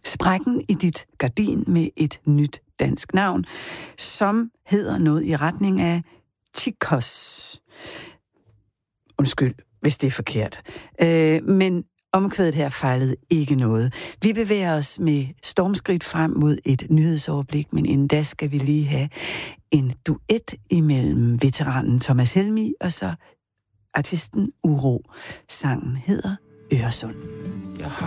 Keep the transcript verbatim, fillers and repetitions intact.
sprækken i dit gardin med et nyt dansk navn, som hedder noget i retning af Chicos. Undskyld, hvis det er forkert. Øh, men omkvædet her fejlede ikke noget. Vi bevæger os med stormskridt frem mod et nyhedsoverblik, men inden da skal vi lige have en duet imellem veteranen Thomas Helmig og så artisten Uro. Sangen hedder Øresund. Jeg har